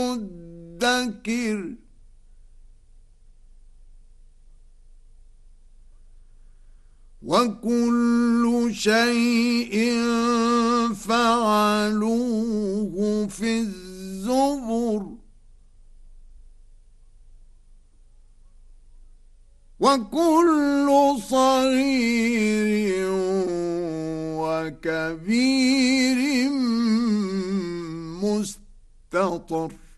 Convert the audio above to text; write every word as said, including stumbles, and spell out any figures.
مدكر وكل شيء فعلوه في الزبر وكل صغير وكبير مستطر